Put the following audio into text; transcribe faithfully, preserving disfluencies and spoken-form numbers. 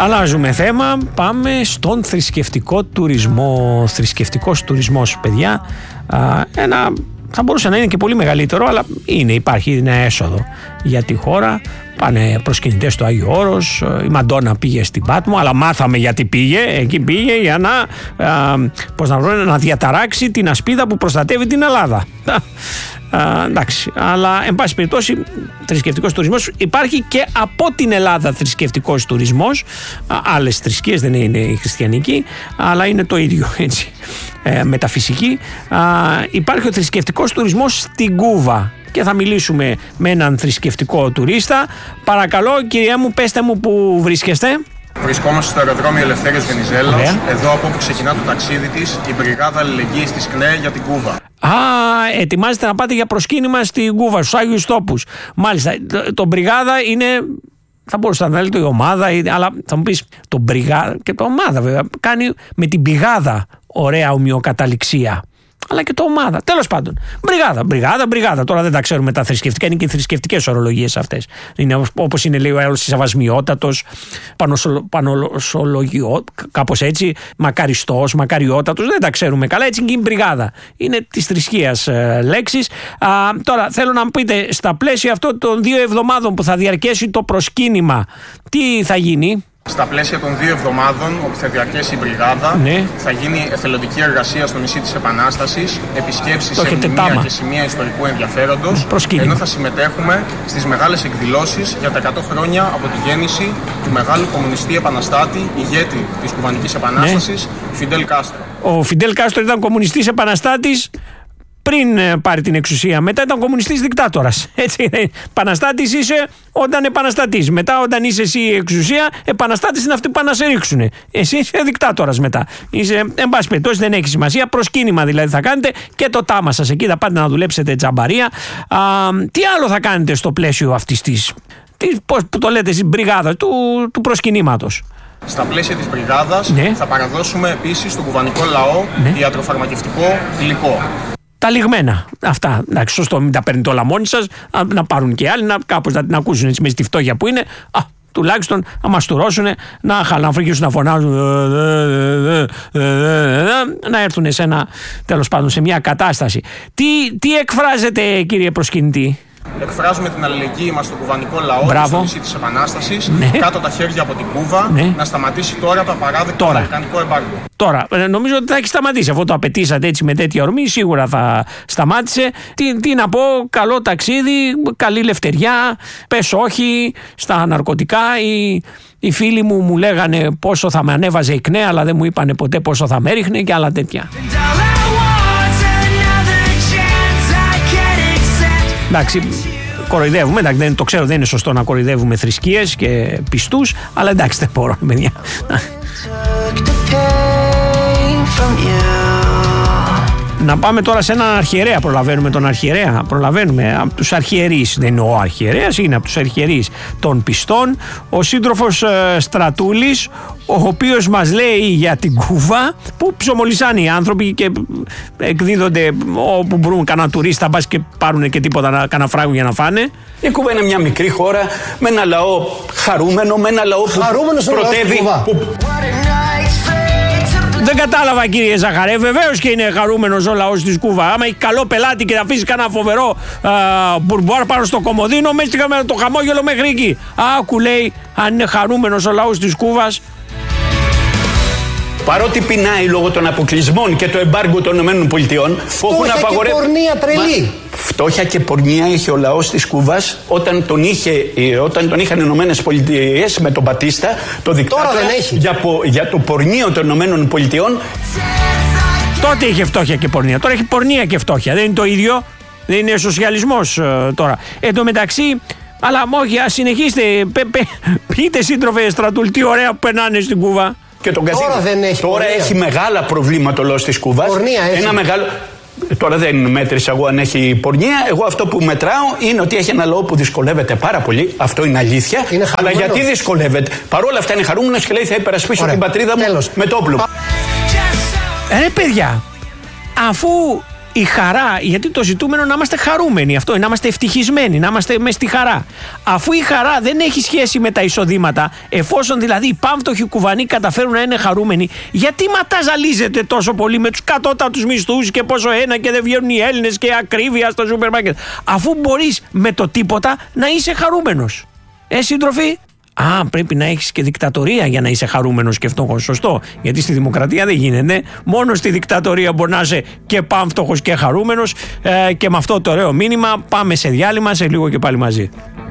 Αλλάζουμε θέμα, πάμε στον θρησκευτικό τουρισμό. Θρησκευτικός τουρισμός, παιδιά, ένα, θα μπορούσε να είναι και πολύ μεγαλύτερο, αλλά είναι, υπάρχει ένα έσοδο για τη χώρα. Πάνε προσκυνητές στο Άγιο Όρος, η Μαντόνα πήγε στην Πάτμο, αλλά μάθαμε γιατί πήγε. Εκεί πήγε για να, α, πώς να, βρω, να διαταράξει την ασπίδα που προστατεύει την Ελλάδα. Α, εντάξει, αλλά εν πάση περιπτώσει θρησκευτικός τουρισμός υπάρχει και από την Ελλάδα. Θρησκευτικός τουρισμός, α, άλλες θρησκείες, δεν είναι η χριστιανική, αλλά είναι το ίδιο, έτσι, ε, μεταφυσική. Α, υπάρχει ο θρησκευτικός τουρισμός στην Κούβα και θα μιλήσουμε με έναν θρησκευτικό τουρίστα. Παρακαλώ, κυρία μου, πέστε μου που βρίσκεστε. Βρισκόμαστε στο αεροδρόμιο Ελευθέριος Βενιζέλος, yeah. εδώ από όπου ξεκινά το ταξίδι της η Μπριγάδα Αλληλεγγύης της ΚΝΕ για την Κούβα. Α, ετοιμάζετε να πάτε για προσκύνημα στην Κούβα, στους Άγιους Τόπους. Μάλιστα, το, το Μπριγάδα είναι, θα μπορούσα να λέτε η ομάδα, αλλά θα μου πεις το Μπριγάδα, και το ομάδα βέβαια, κάνει με την πηγάδα ωραία ομοιοκαταληξία. Αλλά και το ομάδα. Τέλος πάντων. Μπριγάδα, μπριγάδα, μπριγάδα. Τώρα δεν τα ξέρουμε τα θρησκευτικά, είναι και οι θρησκευτικές ορολογίες αυτές. Είναι όπως είναι, λέει ο άλλος, σεβασμιότατος, πανοσολογιό, κάπως έτσι, μακαριστός, μακαριότατος. Δεν τα ξέρουμε καλά. Έτσι και η μπριγάδα. Είναι της θρησκείας ε, λέξης. Α, τώρα θέλω να μου πείτε, στα πλαίσια αυτών των δύο εβδομάδων που θα διαρκέσει το προσκύνημα, τι θα γίνει? Στα πλαίσια των δύο εβδομάδων, όπου θα διαρκέσει η Μπριγάδα, ναι. θα γίνει εθελοντική εργασία στο νησί της Επανάστασης, επισκέψεις σε μνημεία και σημεία ιστορικού ενδιαφέροντος, ενώ θα συμμετέχουμε στις μεγάλες εκδηλώσεις για τα εκατό χρόνια από τη γέννηση του μεγάλου κομμουνιστή επαναστάτη, ηγέτη της Κουβανικής Επανάστασης, ναι. Φιντέλ Κάστρο. Ο Φιντέλ Κάστρο ήταν κομμουνιστής επαναστάτης πριν πάρει την εξουσία. Μετά ήταν κομμουνιστής δικτάτορας. Έτσι, επαναστάτης είσαι όταν επαναστατείς. Μετά, όταν είσαι εσύ η εξουσία, επαναστάτης είναι αυτοί που πάνε να σε ρίξουν. Εσύ είσαι δικτάτορας μετά. Είσαι, εν πάση περιπτώσει, δεν έχει σημασία. Προσκύνημα δηλαδή θα κάνετε και το τάμα σας εκεί. Θα πάτε να δουλέψετε τζαμπαρία. Α, τι άλλο θα κάνετε στο πλαίσιο αυτής της, πώς που το λέτε εσείς, μπριγάδα του, του προσκυνήματος? Στα πλαίσια της Μπριγάδας, ναι. θα παραδώσουμε επίσης στον κουβανικό λαό ναι. ιατροφαρμακευτικό υλικό. Τα λιγμένα. Αυτά. Εντάξει, σωστό, μην τα παίρνετε όλα μόνοι σας. Να πάρουν και άλλοι, να, κάπως να την ακούσουν έτσι, με στη φτώχεια που είναι. Α, τουλάχιστον να μαστουρώσουν, να χαλανφρικήσουν, να φωνάζουν, να έρθουν σε ένα, τέλος πάντων, σε μια κατάσταση. Τι, τι εκφράζεται, κύριε προσκυνητή? Εκφράζουμε την αλληλεγγύη μας στο κουβανικό λαό και στο νησί της Επανάστασης, ναι. κάτω τα χέρια από την Κούβα, ναι. να σταματήσει τώρα το απαράδεκτο αμερικανικό εμπάργκο. Τώρα, νομίζω ότι θα έχει σταματήσει. Αφού το απαιτήσατε έτσι με τέτοια ορμή, σίγουρα θα σταμάτησε. Τι, τι να πω, καλό ταξίδι, καλή λευτεριά, πες όχι στα ναρκωτικά. Οι, οι φίλοι μου μου λέγανε πόσο θα με ανέβαζε η ΚΝΕ, αλλά δεν μου είπανε ποτέ πόσο θα με έριχνε και άλλα τέτοια. Εντάξει, κοροϊδεύουμε, εντάξει, δεν, το ξέρω, δεν είναι σωστό να κοροϊδεύουμε θρησκείες και πιστούς, αλλά εντάξει, δεν μπορώ, παιδιά. Να πάμε τώρα σε έναν αρχιερέα. Προλαβαίνουμε τον αρχιερέα. Προλαβαίνουμε από τους αρχιερείς. Δεν είναι ο αρχιερέας, είναι από τους αρχιερείς των πιστών. Ο σύντροφος ε, Στρατούλης, ο οποίος μας λέει για την Κούβα, που ψωμολισάνε οι άνθρωποι και εκδίδονται όπου μπορούν, κανένα τουρίστα, μπας και πάρουν και τίποτα, κανένα φράγκο για να φάνε. Η Κούβα είναι μια μικρή χώρα με ένα λαό χαρούμενο, με ένα λαό που χαρούμενος πρωτεύει. Δεν κατάλαβα, κύριε Ζαχαρέ. Βεβαίως και είναι χαρούμενος ο λαός της Κούβα. Άμα έχει καλό πελάτη και θα αφήσει κανένα φοβερό μπουρμπουάρ πάνω στο κομμωδίνο, μέσα με το χαμόγελο μέχρι εκεί. Άκου, λέει, αν είναι χαρούμενος ο λαός της Κούβας. Παρότι πεινάει λόγω των αποκλεισμών και του εμπάργκου των ΗΠΑ, έχουν απαγορεύσει. Πορνεία τρελή. Μα, φτώχεια και πορνεία είχε ο λαός της Κούβας όταν τον, είχε, όταν τον είχαν οι Ηνωμένες Πολιτείες με τον Μπατίστα, το δικτάτορα. Τώρα δεν έχει. Για, για το πορνείο των Ηνωμένων Πολιτειών. Τότε είχε φτώχεια και πορνεία. Τώρα έχει πορνεία και φτώχεια. Δεν είναι το ίδιο. Δεν είναι σοσιαλισμός uh, τώρα. Εν τω μεταξύ. Αλλά όχι, ας συνεχίστε. Πε, πε, πείτε, σύντροφε Στρατούλ, τι ωραία που περνάνε στην Κούβα. Και τον τώρα δεν έχει Τώρα πορνεία. έχει μεγάλα προβλήματα ο λαός της Κούβας. Πορνεία έχει. Ένα μεγάλο. Τώρα δεν μέτρησα εγώ αν έχει πορνεία. Εγώ αυτό που μετράω είναι ότι έχει ένα λαό που δυσκολεύεται πάρα πολύ. Αυτό είναι αλήθεια. Είναι αλλά γιατί δυσκολεύεται? Παρόλα αυτά είναι χαρούμενος και λέει θα υπερασπίσω την πατρίδα μου. Τέλος. Με το όπλο. Ρε παιδιά, αφού η χαρά, γιατί το ζητούμενο να είμαστε χαρούμενοι, αυτό, να είμαστε ευτυχισμένοι, να είμαστε μες στη χαρά. Αφού η χαρά δεν έχει σχέση με τα εισοδήματα, εφόσον δηλαδή οι πάμφτωχοι κουβανοί καταφέρουν να είναι χαρούμενοι, γιατί ματαζαλίζετε τόσο πολύ με τους κατώτατους μισθούς και πόσο ένα και δεν βγαίνουν οι Έλληνες και ακρίβεια στο σούπερ μάρκετ, αφού μπορείς με το τίποτα να είσαι χαρούμενος? Ε, σύντροφοι, α, πρέπει να έχεις και δικτατορία για να είσαι χαρούμενος και φτωχός. Σωστό. Γιατί στη δημοκρατία δεν γίνεται. Μόνο στη δικτατορία μπορεί να είσαι και πάμφτωχος και χαρούμενος. Ε, και με αυτό το ωραίο μήνυμα πάμε σε διάλειμμα, σε λίγο και πάλι μαζί.